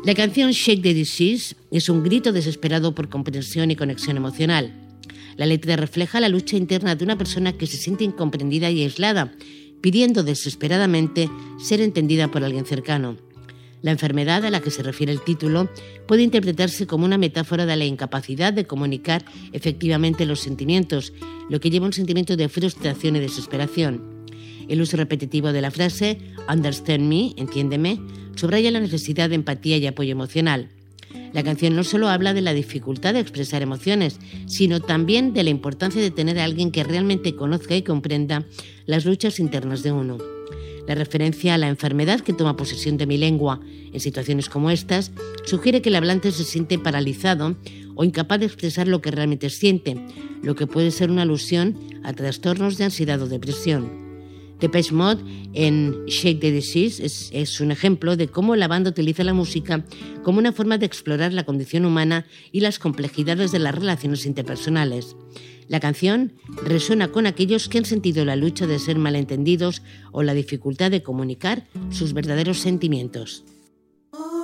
La canción Shake the Disease es un grito desesperado por comprensión y conexión emocional. La letra refleja la lucha interna de una persona que se siente incomprendida y aislada, pidiendo desesperadamente ser entendida por alguien cercano. La enfermedad a la que se refiere el título puede interpretarse como una metáfora de la incapacidad de comunicar efectivamente los sentimientos, lo que lleva a un sentimiento de frustración y desesperación. El uso repetitivo de la frase "Understand me", entiéndeme, subraya la necesidad de empatía y apoyo emocional. La canción no solo habla de la dificultad de expresar emociones, sino también de la importancia de tener a alguien que realmente conozca y comprenda las luchas internas de uno. La referencia a la enfermedad que toma posesión de mi lengua en situaciones como estas sugiere que el hablante se siente paralizado o incapaz de expresar lo que realmente siente, lo que puede ser una alusión a trastornos de ansiedad o depresión. Depeche Mode en Shake the Disease es un ejemplo de cómo la banda utiliza la música como una forma de explorar la condición humana y las complejidades de las relaciones interpersonales. La canción resuena con aquellos que han sentido la lucha de ser malentendidos o la dificultad de comunicar sus verdaderos sentimientos.